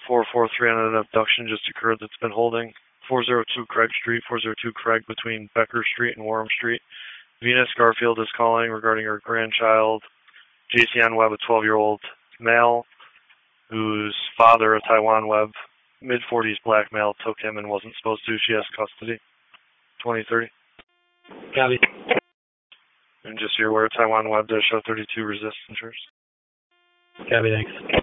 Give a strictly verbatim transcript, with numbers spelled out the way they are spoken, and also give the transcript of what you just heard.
four four three on an abduction just occurred that's been holding. four oh two Craig Street, four oh two Craig between Becker Street and Warham Street. Venus Garfield is calling regarding her grandchild, J C N Webb, a twelve-year-old male whose father, a Taiwan Webb, mid forties black male, took him and wasn't supposed to. She has custody. twenty thirty. Copy. And just so you're aware, Taiwan Webb does show thirty-two resist insurance. Copy, thanks.